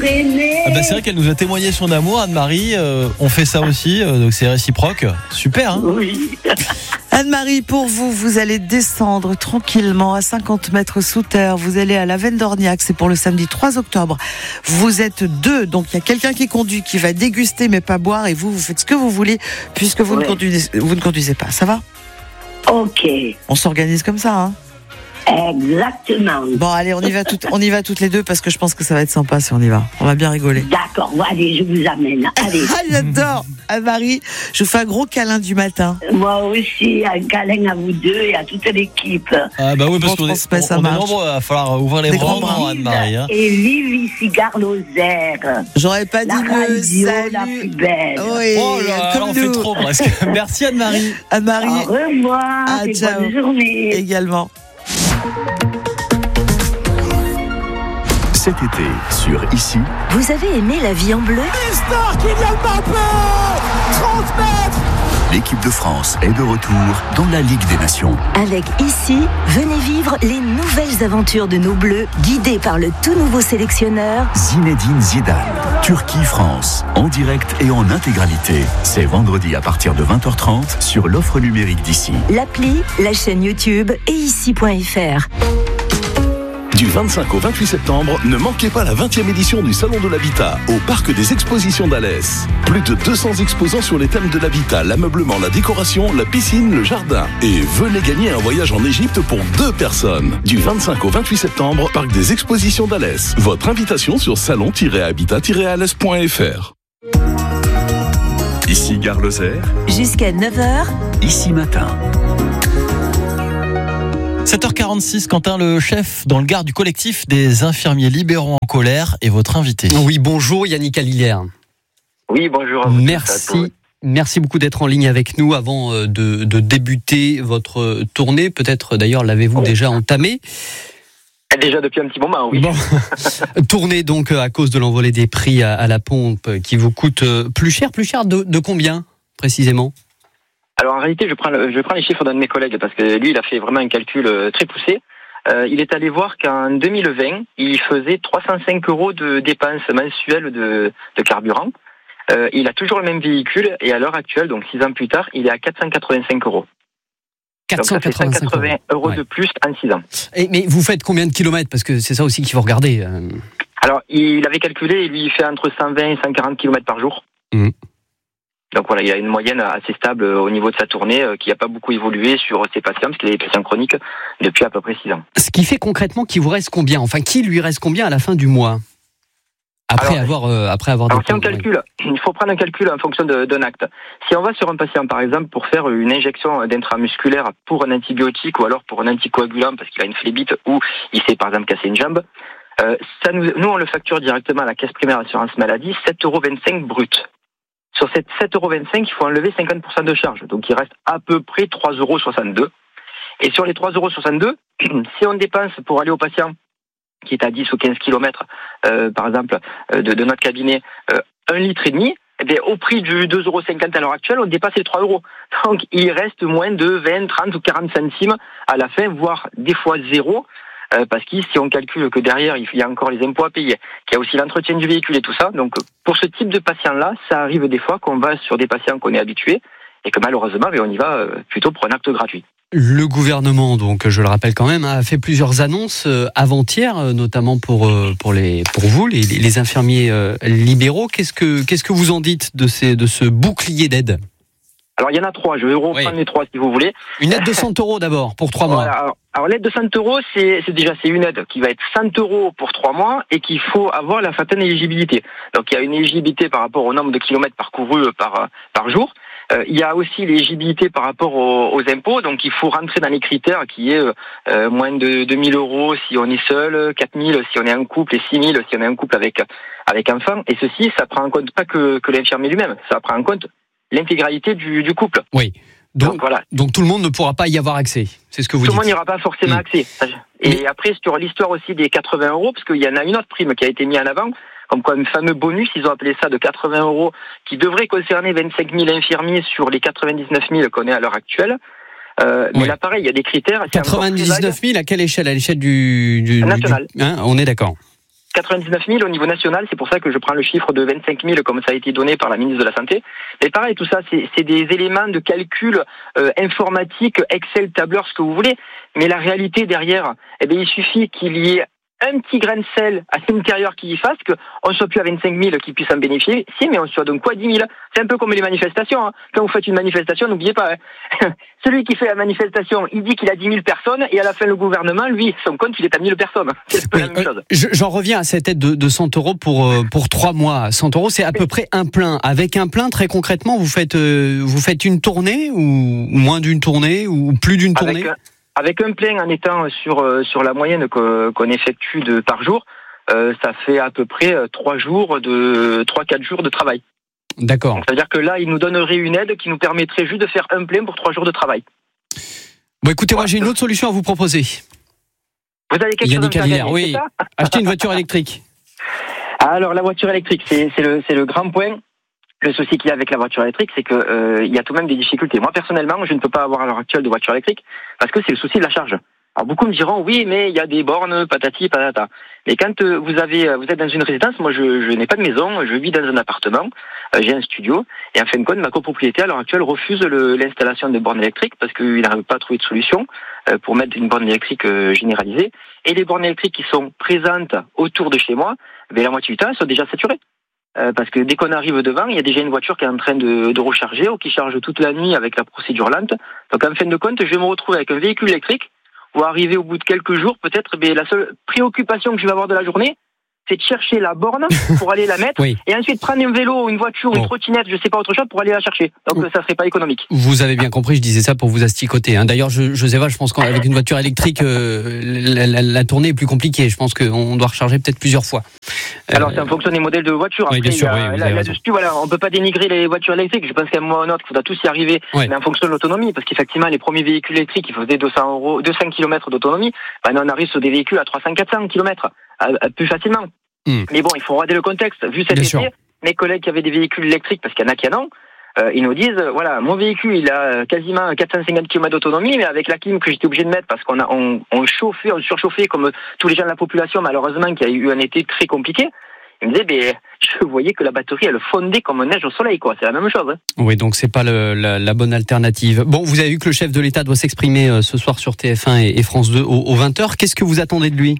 entraîner. Ah bah c'est vrai qu'elle nous a témoigné son amour, Anne-Marie. On fait ça aussi, donc c'est réciproque. Super, hein ? Oui. Anne-Marie, pour vous, vous allez descendre tranquillement à 50 mètres sous terre. Vous allez à la Veine d'Orniac, c'est pour le samedi 3 octobre. Vous êtes 2, donc il y a quelqu'un qui conduit, qui va déguster mais pas boire. Et vous faites ce que vous voulez, puisque vous ne conduisez pas. Ça va ? Ok. On s'organise comme ça, hein ? Exactement. Bon, allez, on y va toutes les deux, parce que je pense que ça va être sympa si on y va. On va bien rigoler. D'accord, bon, allez, je vous amène. Allez. Ah, j'adore. Anne-Marie, je vous fais un gros câlin du matin. Moi aussi, un câlin à vous deux et à toute l'équipe. Ah bah oui, parce qu'on transmet, ça est marche. nombreux, il va falloir ouvrir les Des bras, grands bras. Anne-Marie. Hein. Et vive ici Garlozère. J'aurais pas La dit radio la salut. plus belle. Oui, Oh là, comme on nous. fait trop presque. Merci Anne-Marie. Anne-Marie, Au revoir et ciao. bonne journée. également. Cet été, sur Ici, Vous avez aimé La vie en bleu ? l'équipe de France est de retour dans la Ligue des Nations. Avec Ici, venez vivre les nouvelles aventures de nos Bleus, guidés par le tout nouveau sélectionneur Zinedine Zidane, Turquie-France, en direct et en intégralité. C'est vendredi à partir de 20h30 sur l'offre numérique d'Ici. l'appli, la chaîne YouTube et ici.fr. Du 25 au 28 septembre, ne manquez pas la 20e édition du Salon de l'Habitat au Parc des Expositions d'Alès. Plus de 200 exposants sur les thèmes de l'habitat, l'ameublement, la décoration, la piscine, le jardin. Et venez gagner un voyage en Égypte pour 2 personnes. Du 25 au 28 septembre, Parc des Expositions d'Alès. Votre invitation sur salon-habitat-alès.fr. Ici Gare Lozère, Jusqu'à 9h, Ici Matin. 7h46, Quentin, le chef dans le Gard du collectif des infirmiers libéraux en colère, est votre invité. Oui, bonjour Yannick Allière. Oui, bonjour à vous. Merci beaucoup d'être en ligne avec nous avant de débuter votre tournée. Peut-être d'ailleurs l'avez-vous déjà entamée. Déjà depuis un petit moment, oui. Bon. Tournée donc à cause de l'envolée des prix à la pompe qui vous coûte plus cher de combien précisément ? Alors en réalité, je prends les chiffres d'un de mes collègues parce que lui, il a fait vraiment un calcul très poussé. Il est allé voir qu'en 2020, il faisait 305 € de dépenses mensuelles de carburant. Il a toujours le même véhicule et à l'heure actuelle, donc 6 ans plus tard, il est à 485 €. 485 donc ça fait 180 € de plus en 6 ans. Mais vous faites combien de kilomètres ? Parce que c'est ça aussi qu'il faut regarder. Alors, il avait calculé, lui, il fait entre 120 et 140 km par jour. Mmh. Donc voilà, il a une moyenne assez stable au niveau de sa tournée, qui n'a pas beaucoup évolué sur ses patients, parce qu'il a des patients chroniques depuis à peu près 6 ans. Ce qui fait concrètement qu'il vous reste combien ? Enfin, qui lui reste combien à la fin du mois ? Après avoir si on calcule, il faut prendre un calcul en fonction d'un acte. Si on va sur un patient, par exemple, pour faire une injection d'intramusculaire pour un antibiotique ou alors pour un anticoagulant parce qu'il a une phlébite ou il s'est par exemple cassé une jambe, nous on le facture directement à la caisse primaire d'assurance maladie, 7,25 € brut. Sur cette 7,25 €, il faut enlever 50% de charge. Donc, il reste à peu près 3,62 €. Et sur les 3,62 €, si on dépense pour aller au patient, qui est à 10 ou 15 km, par exemple, de notre cabinet, 1,5 litre, eh bien, au prix du 2,50 € à l'heure actuelle, on dépasse les 3 €. Donc, il reste moins de 20, 30 ou 40 centimes à la fin, voire des fois 0. Parce que si on calcule que derrière, il y a encore les impôts à payer, qu'il y a aussi l'entretien du véhicule et tout ça. Donc, pour ce type de patient-là, ça arrive des fois qu'on va sur des patients qu'on est habitué et que malheureusement, on y va plutôt pour un acte gratuit. Le gouvernement, donc je le rappelle quand même, a fait plusieurs annonces avant-hier, notamment pour vous, les infirmiers libéraux. Qu'est-ce que vous en dites de ce bouclier d'aide ? Alors, il y en a 3. Je vais reprendre les 3 si vous voulez. Une aide de 100 € d'abord, pour 3 mois. Alors, l'aide de 100 €, c'est une aide qui va être 100 € pour 3 mois et qu'il faut avoir la certaine éligibilité. Donc, il y a une éligibilité par rapport au nombre de kilomètres parcourus par jour. Il y a aussi l'éligibilité par rapport aux impôts. Donc, il faut rentrer dans les critères qui est moins de 2 000 € si on est seul, 4 000 si on est un couple et 6 000 si on est un couple avec enfant. Et ceci, ça prend en compte pas que l'infirmier lui-même. Ça prend en compte l'intégralité du couple. Oui. Donc voilà. Donc tout le monde ne pourra pas y avoir accès. C'est ce que vous dites. Tout le monde n'y aura pas forcément accès. Et après, sur l'histoire aussi des 80 €, parce qu'il y en a une autre prime qui a été mise en avant, comme quoi un fameux bonus, ils ont appelé ça de 80 €, qui devrait concerner 25 000 infirmiers sur les 99 000 qu'on est à l'heure actuelle. Mais là, pareil, il y a des critères. 99 000 à quelle échelle ? À l'échelle du national. On est d'accord. 99 000 au niveau national, c'est pour ça que je prends le chiffre de 25 000 comme ça a été donné par la ministre de la Santé. Mais pareil, tout ça, c'est des éléments de calcul informatique, Excel, tableur, ce que vous voulez. Mais la réalité derrière, il suffit qu'il y ait un petit grain de sel à l'intérieur qui y fasse qu'on ne soit plus à 25 000 qui puissent en bénéficier, mais on soit donc quoi 10 000. C'est un peu comme les manifestations. Hein. Quand vous faites une manifestation, n'oubliez pas, celui qui fait la manifestation, il dit qu'il a 10 000 personnes et à la fin, le gouvernement, lui, son compte, il est à 1000 personnes. C'est la même chose. J'en reviens à cette aide de 100 euros pour 3 mois. 100 euros, c'est à peu près un plein. Avec un plein, très concrètement, vous faites une tournée ou moins d'une tournée ou plus d'une tournée Avec un plein en étant sur la moyenne qu'on effectue par jour, ça fait à peu près 3-4 jours de travail. D'accord. C'est-à-dire que là, il nous donnerait une aide qui nous permettrait juste de faire un plein pour 3 jours de travail. Bon, écoutez, moi j'ai une autre solution à vous proposer. Vous avez quelque chose à dire, oui. Acheter une voiture électrique. Alors la voiture électrique, c'est le grand point. Le souci qu'il y a avec la voiture électrique, c'est que il y a tout de même des difficultés. Moi, personnellement, je ne peux pas avoir à l'heure actuelle de voiture électrique parce que c'est le souci de la charge. Alors beaucoup me diront oui, mais il y a des bornes, patati, patata. Mais quand vous êtes dans une résidence, moi je n'ai pas de maison, je vis dans un appartement, j'ai un studio, et en fin de compte, ma copropriété à l'heure actuelle refuse l'installation de bornes électriques parce qu'il n'arrive pas à trouver de solution pour mettre une borne électrique généralisée. Et les bornes électriques qui sont présentes autour de chez moi, la moitié du temps, elles sont déjà saturées. Parce que dès qu'on arrive devant, il y a déjà une voiture qui est en train de recharger ou qui charge toute la nuit avec la procédure lente. Donc en fin de compte, je vais me retrouver avec un véhicule électrique ou arriver au bout de quelques jours, peut-être, la seule préoccupation que je vais avoir de la journée, c'est de chercher la borne pour aller la mettre et ensuite prendre un vélo, une voiture, une trottinette, je sais pas autre chose pour aller la chercher. Donc ça serait pas économique. Vous avez bien compris, je disais ça pour vous asticoter. D'ailleurs, Josepha, je pense qu'avec une voiture électrique, la tournée est plus compliquée. Je pense qu'on doit recharger peut-être plusieurs fois. Alors c'est en fonction des modèles de voitures. Après, bien sûr, là-dessus, on peut pas dénigrer les voitures électriques. Je pense qu'à un moment ou un autre, il faudra tous y arriver, mais en fonction de l'autonomie, parce qu'effectivement, les premiers véhicules électriques, ils faisaient 200 km d'autonomie. Maintenant, on arrive sur des véhicules à 300-400 km, plus facilement. Mais bon, il faut regarder le contexte. Vu cet été, mes collègues qui avaient des véhicules électriques, parce qu'il y en a qui en ont, ils nous disent, voilà, mon véhicule, il a quasiment 450 km d'autonomie, mais avec la clim que j'étais obligé de mettre parce on surchauffait comme tous les gens de la population, malheureusement, qui a eu un été très compliqué. Ils me disaient, je voyais que la batterie, elle fondait comme neige au soleil, quoi. C'est la même chose. Hein. Oui, donc c'est pas la bonne alternative. Bon, vous avez vu que le chef de l'État doit s'exprimer ce soir sur TF1 et France 2 aux 20h. Qu'est-ce que vous attendez de lui ?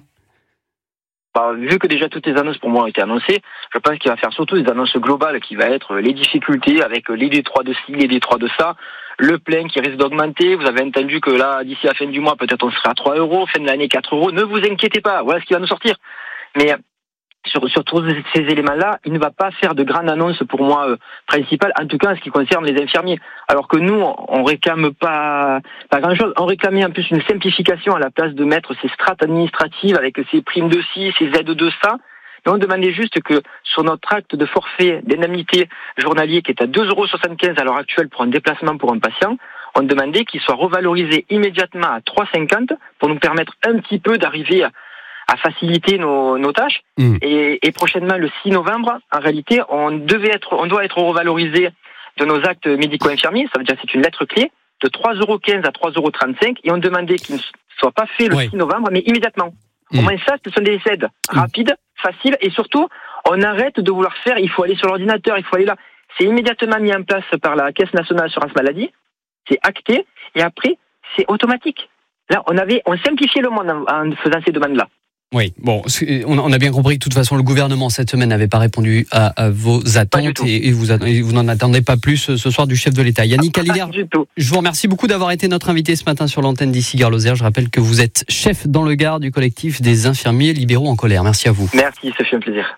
Vu que déjà toutes les annonces pour moi ont été annoncées, je pense qu'il va faire surtout des annonces globales qui va être les difficultés avec les D3 de ci, les D3 de ça, le plein qui risque d'augmenter. Vous avez entendu que là, d'ici la fin du mois, peut-être on sera à 3 €, fin de l'année 4 €. Ne vous inquiétez pas, voilà ce qui va nous sortir. Mais sur tous ces éléments-là, il ne va pas faire de grandes annonces pour moi principales, en tout cas en ce qui concerne les infirmiers. Alors que nous, on réclame pas grand-chose. On réclamait en plus une simplification à la place de mettre ces strates administratives avec ces primes de ci, ces aides de ça. Et on demandait juste que sur notre acte de forfait d'indemnité journalier qui est à 2,75 € à l'heure actuelle pour un déplacement pour un patient, on demandait qu'il soit revalorisé immédiatement à 3,50 € pour nous permettre un petit peu d'arriver à faciliter nos tâches. Et prochainement, le 6 novembre, en réalité, on doit être revalorisé de nos actes médico-infirmiers. Ça veut dire que c'est une lettre clé de 3,15 € à 3,35 € et on demandait qu'il ne soit pas fait le 6 novembre, mais immédiatement. Au moins ça, ce sont des aides rapides, faciles et surtout, on arrête de vouloir faire, il faut aller sur l'ordinateur, il faut aller là. C'est immédiatement mis en place par la Caisse nationale d'assurance maladie, c'est acté et après, c'est automatique. Là, on simplifiait le monde en faisant ces demandes-là. Oui, bon, on a bien compris que de toute façon le gouvernement cette semaine n'avait pas répondu à vos attentes et vous n'en attendez pas plus ce soir du chef de l'État. Yannick Hallyler, je vous remercie beaucoup d'avoir été notre invité ce matin sur l'antenne d'ici Gare Lozère. Je rappelle que vous êtes chef dans le Gard du collectif des infirmiers libéraux en colère. Merci à vous. Merci, ça fait un plaisir.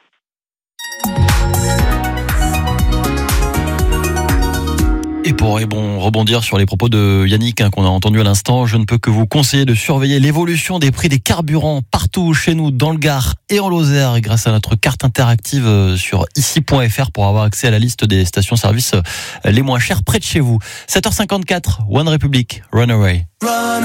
Et pour rebondir sur les propos de Yannick qu'on a entendu à l'instant, je ne peux que vous conseiller de surveiller l'évolution des prix des carburants partout chez nous, dans le Gard et en Lozère, grâce à notre carte interactive sur ici.fr pour avoir accès à la liste des stations-service les moins chères près de chez vous. 7h54, One Republic, Runaway.